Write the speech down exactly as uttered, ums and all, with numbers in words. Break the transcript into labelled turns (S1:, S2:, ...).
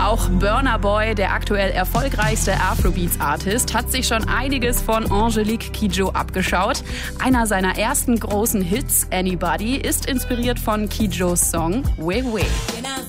S1: Auch Burna Boy, der aktuell erfolgreichste Afrobeats-Artist, hat sich schon einiges von Angelique Kidjo abgeschaut. Einer seiner ersten großen Hits, Anybody, ist inspiriert von Kidjos Song We We.